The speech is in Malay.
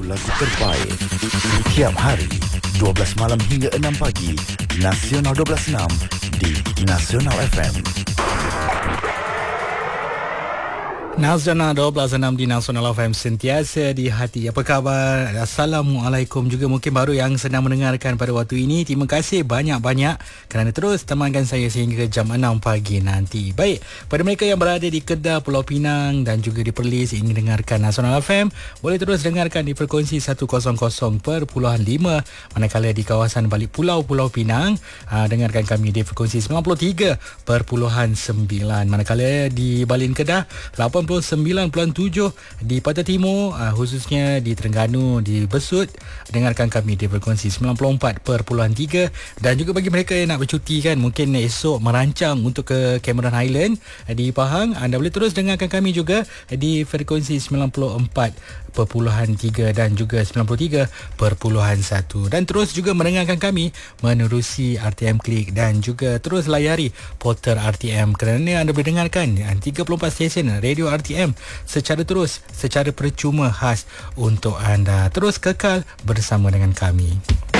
lagu-lagu terbaik. Setiap hari 12 malam hingga 6 pagi, Nasional 12.6 di Nasional FM. Nasional 12.6 di Nasional FM, sentiasa di hati. Apa khabar? Assalamualaikum. Juga mungkin baru yang sedang mendengarkan pada waktu ini. Terima kasih banyak-banyak kerana terus temankan saya sehingga jam 6 pagi nanti. Baik, pada mereka yang berada di Kedah, Pulau Pinang dan juga di Perlis ingin dengarkan Nasional FM, boleh terus dengarkan di frekuensi 100.5. Manakala di kawasan balik Pulau Pinang, dengarkan kami di frekuensi 93.9. Manakala di Balin Kedah 89.7, di Pantai Timur khususnya di Terengganu, di Besut, dengarkan kami di frekuensi 94.3. Dan juga bagi mereka yang nak bercuti kan, mungkin esok merancang untuk ke Cameron Highland di Pahang, anda boleh terus dengarkan kami juga di frekuensi 94.3 dan juga 93.1. Dan terus juga mendengarkan kami menerusi RTM Klik dan juga terus layari portal RTM kerana anda boleh dengarkan 34 stesen radio RTM secara terus, secara percuma khas untuk anda. Terus kekal bersama dengan kami.